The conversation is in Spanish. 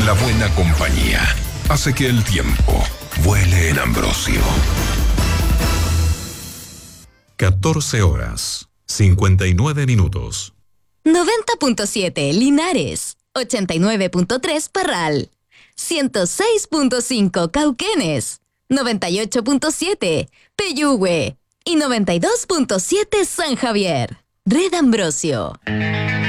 La buena compañía hace que el tiempo vuele en Ambrosio. 14 horas, 59 minutos. 90.7 Linares, 89.3 Parral, 106.5 Cauquenes, 98.7 Peyúgue y 92.7 San Javier. Red Ambrosio.